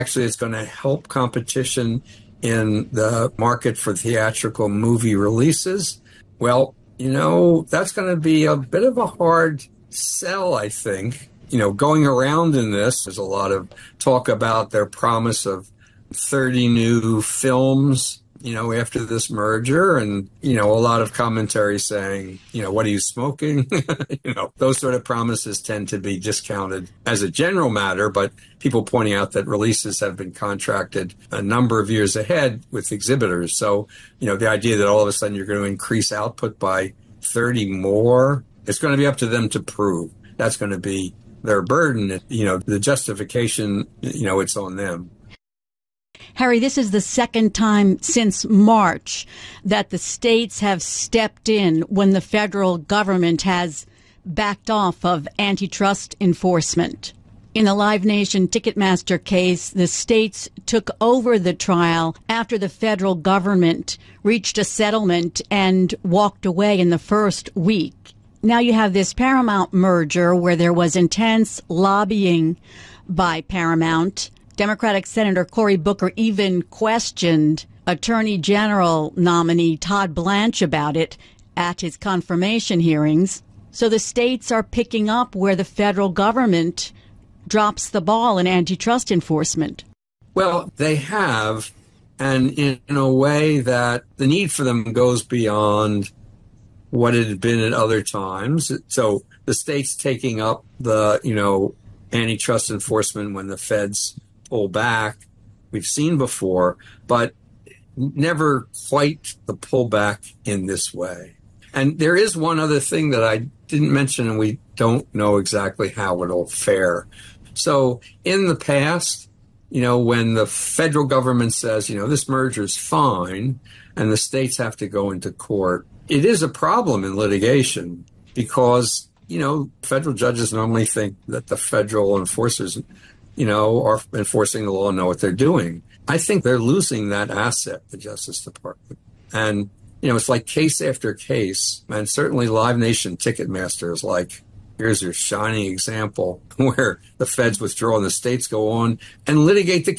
actually it's going to help competition in the market for theatrical movie releases. Well, that's going to be a bit of a hard sell, I think. Going around in this, there's a lot of talk about their promise of 30 new films, after this merger, and, a lot of commentary saying, what are you smoking? Those sort of promises tend to be discounted as a general matter, but people pointing out that releases have been contracted a number of years ahead with exhibitors. So, the idea that all of a sudden you're going to increase output by 30 more, it's going to be up to them to prove. That's going to be their burden. The justification, it's on them. Harry, this is the second time since March that the states have stepped in when the federal government has backed off of antitrust enforcement. In the Live Nation Ticketmaster case, the states took over the trial after the federal government reached a settlement and walked away in the first week. Now you have this Paramount merger where there was intense lobbying by Paramount. Democratic Senator Cory Booker even questioned Attorney General nominee Todd Blanche about it at his confirmation hearings. So the states are picking up where the federal government drops the ball in antitrust enforcement. Well, they have, and in a way that the need for them goes beyond what it had been at other times. So the states taking up the, antitrust enforcement when the feds pull back, we've seen before, but never quite the pullback in this way. And there is one other thing that I didn't mention, and we don't know exactly how it'll fare. So in the past, when the federal government says, this merger is fine, and the states have to go into court, it is a problem in litigation because, federal judges normally think that the federal enforcers, are enforcing the law and know what they're doing. I think they're losing that asset, the Justice Department. And, it's like case after case, and certainly Live Nation Ticketmaster is like, here's your shining example where the feds withdraw and the states go on and litigate the